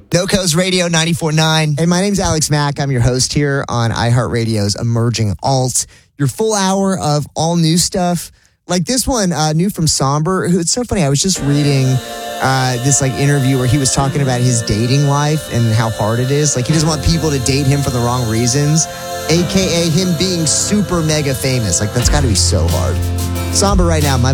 No Coast Radio 94.9. Hey, my name's Alex Mack. I'm your host here on iHeartRadio's Emerging Alt. Your full hour of all new stuff. Like this one, new from Somber. It's so funny. I was just reading this interview where he was talking about his dating life and how hard it is. Like he doesn't want people to date him for the wrong reasons, aka him being super mega famous. Like that's got to be so hard. Somber right now, my